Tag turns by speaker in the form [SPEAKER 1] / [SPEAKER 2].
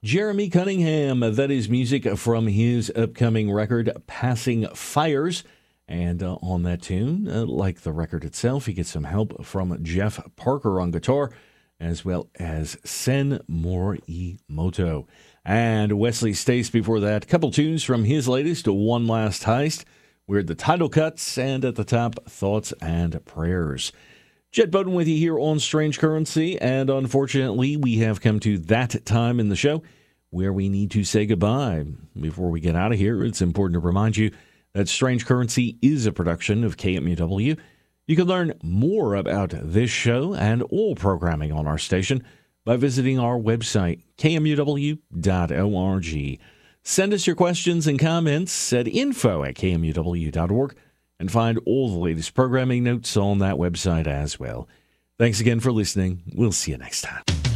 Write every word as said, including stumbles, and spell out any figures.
[SPEAKER 1] Jeremy Cunningham. That is music from his upcoming record, Passing Fires. And uh, on that tune, uh, like the record itself, he gets some help from Jeff Parker on guitar, as well as Sen Morimoto. And Wesley Stace before that. A couple tunes from his latest, One Last Heist. We're the title cuts, and at the top, Thoughts and Prayers. Jed Bowden with you here on Strange Currency, and unfortunately, we have come to that time in the show where we need to say goodbye. Before we get out of here, it's important to remind you that Strange Currency is a production of K M U W. You can learn more about this show and all programming on our station by visiting our website, K M U W dot org. Send us your questions and comments at info at K M U W dot org. And find all the latest programming notes on that website as well. Thanks again for listening. We'll see you next time.